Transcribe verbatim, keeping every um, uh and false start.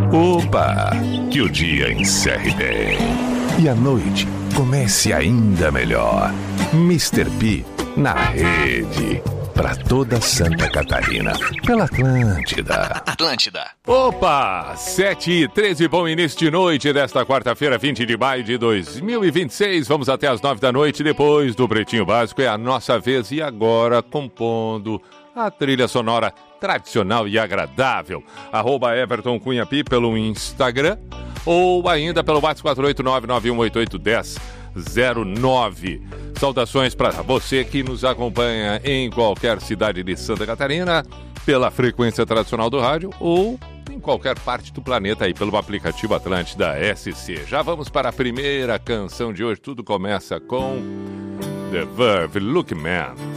Opa, que o dia encerre bem e a noite comece ainda melhor. mister P na rede, pra toda Santa Catarina, pela Atlântida. Atlântida. Opa, sete e treze, bom início de noite desta quarta-feira, vinte de maio de dois mil e vinte e seis. Vamos até as nove da noite, depois do Pretinho Básico. É a nossa vez e agora compondo a trilha sonora tradicional e agradável. Arroba Everton Cunha Pi pelo Instagram ou ainda pelo WhatsApp quatro oito nove nove um oito oito um zero zero nove. Saudações para você que nos acompanha em qualquer cidade de Santa Catarina pela frequência tradicional do rádio ou em qualquer parte do planeta aí pelo aplicativo Atlântida S C. Já vamos para a primeira canção de hoje. Tudo começa com The Verve, Look Man.